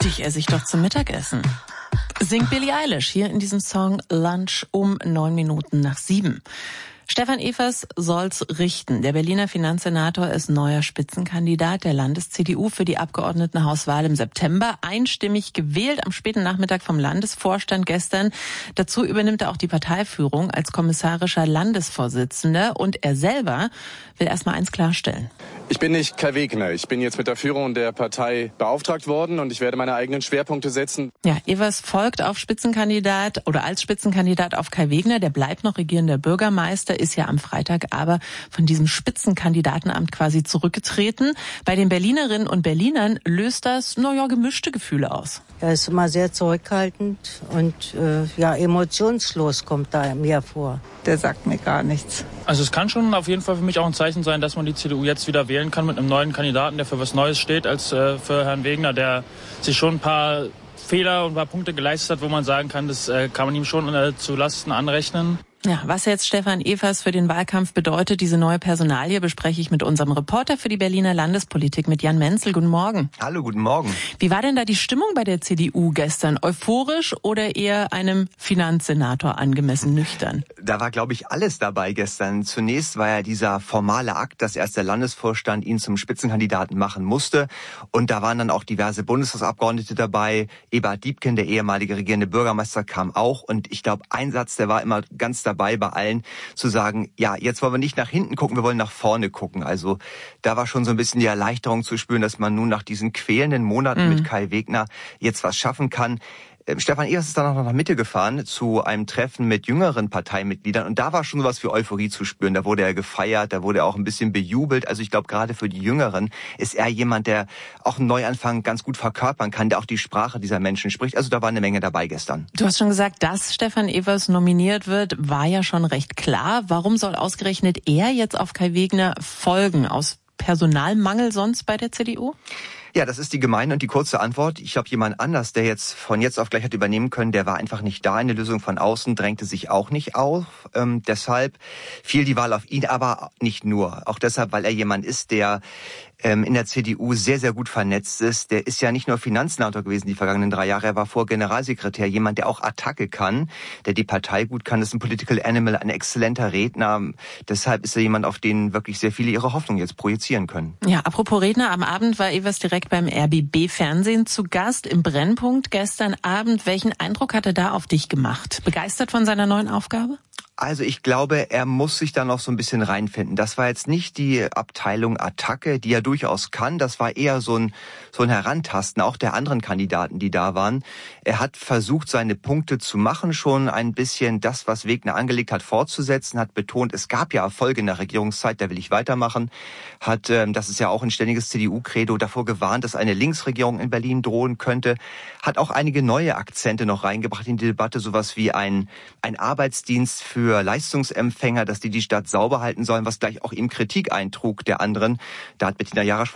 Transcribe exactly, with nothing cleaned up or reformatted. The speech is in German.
ich esse ich doch zum Mittagessen. Singt Billie Eilish hier in diesem Song Lunch um neun Minuten nach sieben. Stefan Evers soll's richten. Der Berliner Finanzsenator ist neuer Spitzenkandidat der Landes-C D U für die Abgeordnetenhauswahl im September. Einstimmig gewählt am späten Nachmittag vom Landesvorstand gestern. Dazu übernimmt er auch die Parteiführung als kommissarischer Landesvorsitzender. Und er selber will erstmal eins klarstellen. Ich bin nicht Kai Wegner. Ich bin jetzt mit der Führung der Partei beauftragt worden und ich werde meine eigenen Schwerpunkte setzen. Ja, Evers folgt auf Spitzenkandidat oder als Spitzenkandidat auf Kai Wegner. Der bleibt noch regierender Bürgermeister, ist ja am Freitag aber von diesem Spitzenkandidatenamt quasi zurückgetreten. Bei den Berlinerinnen und Berlinern löst das, naja, gemischte Gefühle aus. Er ist immer sehr zurückhaltend und äh, ja, emotionslos kommt da mir vor. Der sagt mir gar nichts. Also es kann schon auf jeden Fall für mich auch ein Zeichen sein, dass man die C D U jetzt wieder wählen kann mit einem neuen Kandidaten, der für was Neues steht, als äh, für Herrn Wegner, der sich schon ein paar Fehler und ein paar Punkte geleistet hat, wo man sagen kann, das äh, kann man ihm schon äh, zu Lasten anrechnen. Ja, was jetzt Stefan Evers für den Wahlkampf bedeutet, diese neue Personalie, bespreche ich mit unserem Reporter für die Berliner Landespolitik, mit Jan Menzel. Guten Morgen. Hallo, guten Morgen. Wie war denn da die Stimmung bei der C D U gestern? Euphorisch oder eher einem Finanzsenator angemessen nüchtern? Da war, glaube ich, alles dabei gestern. Zunächst war ja dieser formale Akt, dass erst der Landesvorstand ihn zum Spitzenkandidaten machen musste. Und da waren dann auch diverse Bundestagsabgeordnete dabei. Eberhard Diepken, der ehemalige regierende Bürgermeister, kam auch. Und ich glaube, ein Satz, der war immer ganz dabei bei allen, zu sagen, ja, jetzt wollen wir nicht nach hinten gucken, wir wollen nach vorne gucken. Also da war schon so ein bisschen die Erleichterung zu spüren, dass man nun nach diesen quälenden Monaten mhm. mit Kai Wegner jetzt was schaffen kann. Stefan Evers ist dann noch nach Mitte gefahren zu einem Treffen mit jüngeren Parteimitgliedern und da war schon sowas wie Euphorie zu spüren. Da wurde er gefeiert, da wurde er auch ein bisschen bejubelt. Also ich glaube, gerade für die Jüngeren ist er jemand, der auch einen Neuanfang ganz gut verkörpern kann, der auch die Sprache dieser Menschen spricht. Also da war eine Menge dabei gestern. Du hast schon gesagt, dass Stefan Evers nominiert wird, war ja schon recht klar. Warum soll ausgerechnet er jetzt auf Kai Wegner folgen? Aus Personalmangel sonst bei der C D U? Ja, das ist die gemeine und die kurze Antwort. Ich glaube, jemand anders, der jetzt von jetzt auf gleich hat übernehmen können, der war einfach nicht da. Eine Lösung von außen drängte sich auch nicht auf. Ähm, deshalb fiel die Wahl auf ihn, aber nicht nur. Auch deshalb, weil er jemand ist, der ähm, in der C D U sehr, sehr gut vernetzt ist. Der ist ja nicht nur Finanzsenator gewesen die vergangenen drei Jahre. Er war vorher Generalsekretär. Jemand, der auch Attacke kann, der die Partei gut kann. Das ist ein Political Animal, ein exzellenter Redner. Deshalb ist er jemand, auf den wirklich sehr viele ihre Hoffnung jetzt projizieren können. Ja, apropos Redner, am Abend war Evers direkt beim R B B-Fernsehen zu Gast im Brennpunkt gestern Abend. Welchen Eindruck hat er da auf dich gemacht? Begeistert von seiner neuen Aufgabe? Also ich glaube, er muss sich da noch so ein bisschen reinfinden. Das war jetzt nicht die Abteilung Attacke, die er durchaus kann. Das war eher so ein, so ein Herantasten, auch der anderen Kandidaten, die da waren. Er hat versucht, seine Punkte zu machen, schon ein bisschen das, was Wegner angelegt hat, fortzusetzen, hat betont, es gab ja Erfolge in der Regierungszeit, da will ich weitermachen. Hat, ähm, das ist ja auch ein ständiges C D U-Credo, davor gewarnt, dass eine Linksregierung in Berlin drohen könnte. Hat auch einige neue Akzente noch reingebracht in die Debatte, sowas wie ein, ein Arbeitsdienst für für Leistungsempfänger, dass die die Stadt sauber halten sollen, was gleich auch ihm Kritik eintrug der anderen. Da hat Bettina Jarasch